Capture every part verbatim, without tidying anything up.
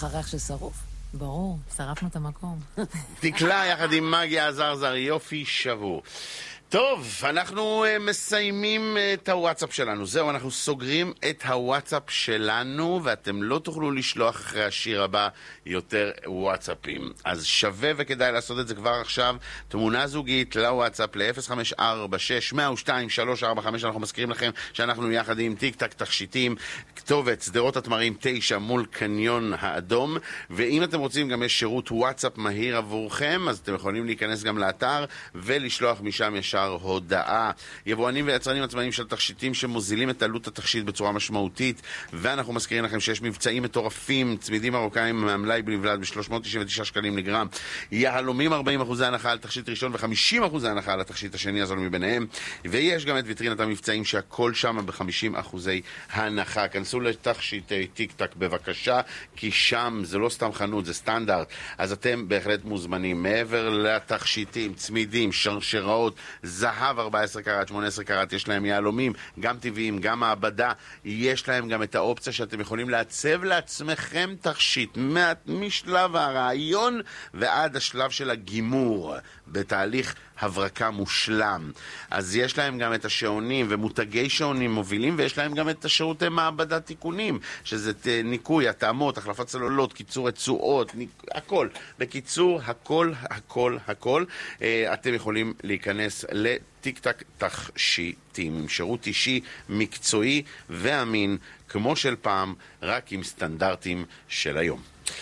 לך ריח של שרוף? ברור, שרפנו את המקום. דקלה יחד עם מגיה עזרזר, יופי שבור. טוב, אנחנו uh, מסיימים uh, את הוואטסאפ שלנו. זהו, אנחנו סוגרים את הוואטסאפ שלנו, ואתם לא תוכלו לשלוח אחרי השיר הבא יותר וואטסאפים. אז שווה וכדאי לעשות את זה כבר עכשיו. תמונה זוגית לוואטסאפ ל-אפס חמש ארבע שש מאה ושתיים שלוש ארבע חמש. אנחנו מזכירים לכם שאנחנו יחד עם טיק טק תכשיטים, כתובת שדרות התמרים תשע מול קניון האדום. ואם אתם רוצים, גם יש שירות וואטסאפ מהיר עבורכם, אז אתם יכולים להיכנס גם לאתר ולשלוח משם ישר הודעה. יבואנים ויצרנים עצמאיים של תכשיטים שמוזילים את עלות התכשיט בצורה משמעותית, ואנחנו מזכירים לכם שיש מבצעים מטורפים, צמידים מרוקאים מהמלאי בלבד ב-שלוש מאות תשעים ותשעה שקלים לגרם, יהלומים ארבעים אחוז הנחה על תכשיט ראשון ו-חמישים אחוז הנחה על התכשיט השני, הזול מביניהם, ויש גם את ויטרינת המבצעים שהכל שם ב-חמישים אחוז הנחה. כנסו לתכשיטי טיק טק בבקשה, כי שם זה לא סתם חנות, זה סטנדרט, אז אתם בהחלט מוזמנים. מעבר לתכשיטים, צמידים, שרשראות, זהב ארבע עשרה קראט, שמונה עשרה קראט, יש להם יהלומים, גם טבעיים, גם מעבדה. יש להם גם את האופציה שאתם יכולים לעצב לעצמכם תכשיט משלב הרעיון ועד השלב של הגימור, בתהליך הברקה מושלם. אז יש להם גם את השעונים ומותגי שעונים מובילים, ויש להם גם את השירותי מעבדה תיקונים, שזה ניקוי, התאמות, החלפת צלולות, קיצור רצועות, ניק... הכל. בקיצור, הכל, הכל, הכל. אתם יכולים להיכנס לטיק טק תכשיטים, עם שירות אישי, מקצועי ואמין, כמו של פעם, רק עם סטנדרטים של היום.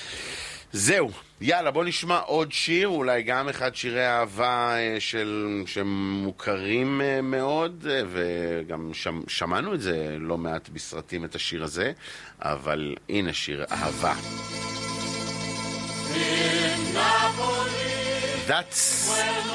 זהו, יאללה, בוא נשמע עוד שיר, אולי גם אחד שירי אהבה של, שמוכרים מאוד, וגם שמ, שמענו את זה לא מעט בסרטים, את השיר הזה, אבל הנה שיר אהבה. That's